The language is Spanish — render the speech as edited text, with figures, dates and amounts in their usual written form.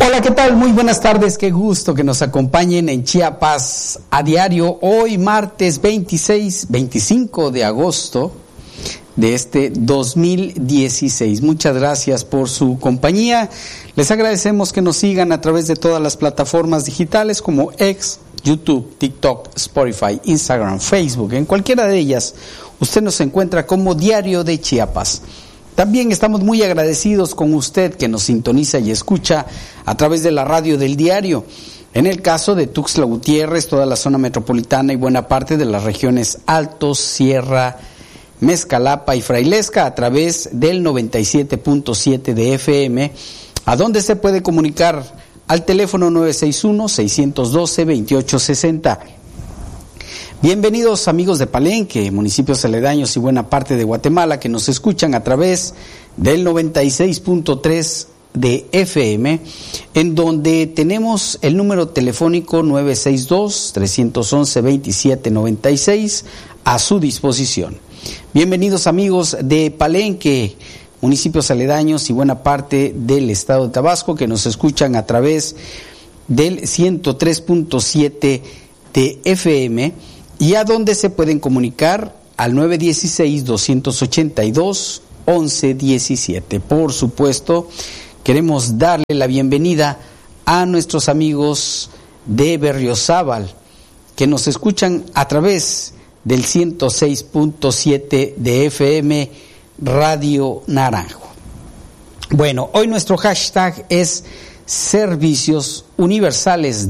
Hola, ¿qué tal? Muy buenas tardes, qué gusto que nos acompañen en Chiapas a diario. Hoy martes 25 de agosto de este 2016. Muchas gracias por su compañía. Les agradecemos que nos sigan a través de todas las plataformas digitales como X, YouTube, TikTok, Spotify, Instagram, Facebook. En cualquiera de ellas usted nos encuentra como Diario de Chiapas. También estamos muy agradecidos con usted que nos sintoniza y escucha a través de la radio del diario. En el caso de Tuxtla Gutiérrez, toda la zona metropolitana y buena parte de las regiones Altos, Sierra, Mezcalapa y Frailesca a través del 97.7 de FM, a donde se puede comunicar al teléfono 961-612-2860. Bienvenidos amigos de Palenque, municipios aledaños y buena parte de Guatemala que nos escuchan a través del 96.3 de FM, en donde tenemos el número telefónico 962-311-2796 a su disposición. Bienvenidos amigos de Palenque, municipios aledaños y buena parte del estado de Tabasco que nos escuchan a través del 103.7 de FM y a donde se pueden comunicar al 916-282-1117. Por supuesto, queremos darle la bienvenida a nuestros amigos de Berriozábal que nos escuchan a través del 106.7 de FM Radio Naranjo. Bueno, hoy nuestro hashtag es Servicios Universales